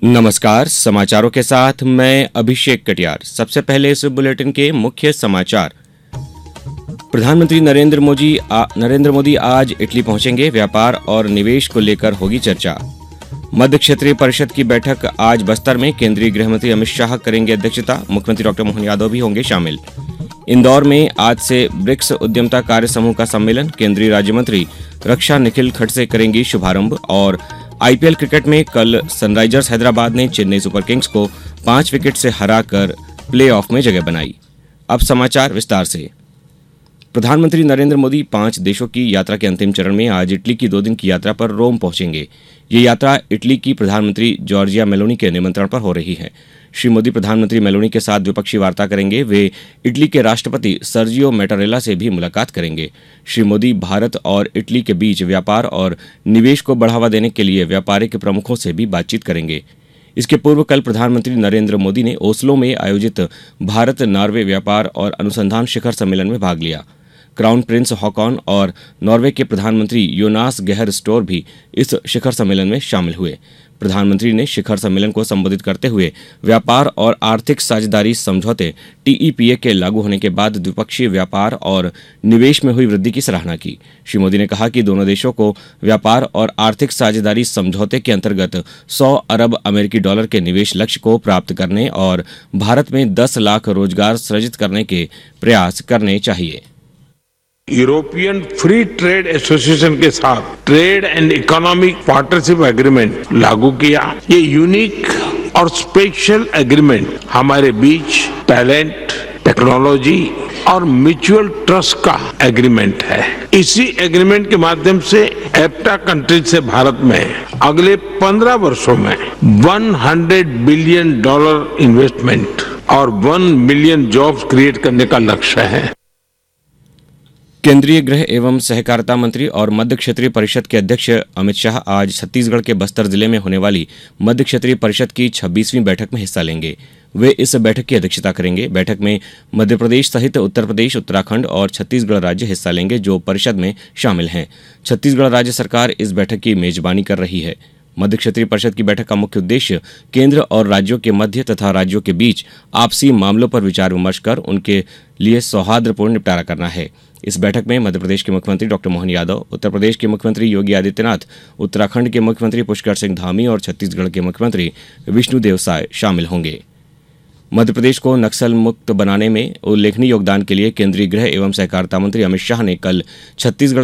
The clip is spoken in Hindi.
नमस्कार, समाचारों के साथ मैं अभिषेक कटियार। सबसे पहले इस बुलेटिन के मुख्य समाचार। प्रधानमंत्री नरेंद्र मोदी आज इटली पहुंचेंगे। व्यापार और निवेश को लेकर होगी चर्चा। मध्य क्षेत्रीय परिषद की बैठक आज बस्तर में। केंद्रीय गृह मंत्री अमित शाह करेंगे अध्यक्षता। मुख्यमंत्री डॉक्टर मोहन यादव भी होंगे शामिल। इंदौर में आज से ब्रिक्स उद्यमता कार्य समूह का सम्मेलन। केंद्रीय राज्य मंत्री रक्षा निखिल खड़से करेंगी शुभारंभ। और आईपीएल क्रिकेट में कल सनराइजर्स हैदराबाद ने चेन्नई सुपर किंग्स को 5 विकेट से हराकर प्लेऑफ में जगह बनाई। अब समाचार विस्तार से। प्रधानमंत्री नरेंद्र मोदी 5 देशों की यात्रा के अंतिम चरण में आज इटली की 2 दिन की यात्रा पर रोम पहुंचेंगे। ये यात्रा इटली की प्रधानमंत्री जॉर्जिया मेलोनी के निमंत्रण पर हो रही है। श्री मोदी प्रधानमंत्री मेलोनी के साथ द्विपक्षीय वार्ता करेंगे। वे इटली के राष्ट्रपति सर्जियो मैटारेला से भी मुलाकात करेंगे। श्री मोदी भारत और इटली के बीच व्यापार और निवेश को बढ़ावा देने के लिए व्यापारिक प्रमुखों से भी बातचीत करेंगे। इसके पूर्व कल प्रधानमंत्री नरेंद्र मोदी ने ओस्लो में आयोजित भारत नॉर्वे व्यापार और अनुसंधान शिखर सम्मेलन में भाग लिया। क्राउन प्रिंस हॉकॉन और नॉर्वे के प्रधानमंत्री योनास गेहर स्टोर भी इस शिखर सम्मेलन में शामिल हुए। प्रधानमंत्री ने शिखर सम्मेलन को संबोधित करते हुए व्यापार और आर्थिक साझेदारी समझौते टीईपीए के लागू होने के बाद द्विपक्षीय व्यापार और निवेश में हुई वृद्धि की सराहना की। श्री मोदी ने कहा कि दोनों देशों को व्यापार और आर्थिक साझेदारी समझौते के अंतर्गत 100 अरब अमेरिकी डॉलर के निवेश लक्ष्य को प्राप्त करने और भारत में 10 लाख रोजगार सृजित करने के प्रयास करने चाहिए। यूरोपियन फ्री ट्रेड एसोसिएशन के साथ trade and economic partnership agreement लागू किया। ये यूनिक और स्पेशल एग्रीमेंट हमारे बीच टैलेंट, टेक्नोलॉजी और म्यूचुअल ट्रस्ट का एग्रीमेंट है। इसी एग्रीमेंट के माध्यम से एप्टा कंट्रीज से भारत में अगले 15 वर्षों में $100 बिलियन इन्वेस्टमेंट और 1 मिलियन जॉब्स क्रिएट करने का लक्ष्य है। केंद्रीय गृह एवं सहकारिता मंत्री और मध्य क्षेत्रीय परिषद के अध्यक्ष अमित शाह आज छत्तीसगढ़ के बस्तर जिले में होने वाली मध्य क्षेत्रीय परिषद की 26वीं बैठक में हिस्सा लेंगे। वे इस बैठक की अध्यक्षता करेंगे। बैठक में मध्य प्रदेश सहित उत्तर प्रदेश, उत्तराखंड और छत्तीसगढ़ राज्य हिस्सा लेंगे, जो परिषद में शामिल हैं। छत्तीसगढ़ राज्य सरकार इस बैठक की मेजबानी कर रही है। मध्य क्षेत्रीय परिषद की बैठक का मुख्य उद्देश्य केंद्र और राज्यों के मध्य तथा राज्यों के बीच आपसी मामलों पर विचार विमर्श कर उनके लिए सौहार्दपूर्ण निपटारा करना है। इस बैठक में मध्य प्रदेश के मुख्यमंत्री डॉक्टर मोहन यादव, उत्तर प्रदेश के मुख्यमंत्री योगी आदित्यनाथ, उत्तराखंड के मुख्यमंत्री पुष्कर सिंह धामी और छत्तीसगढ़ के मुख्यमंत्री विष्णुदेव साय शामिल होंगे। मध्य प्रदेश को नक्सल मुक्त बनाने में उल्लेखनीय योगदान के लिए केंद्रीय गृह एवं सहकारिता मंत्री अमित शाह ने कल छत्तीसगढ़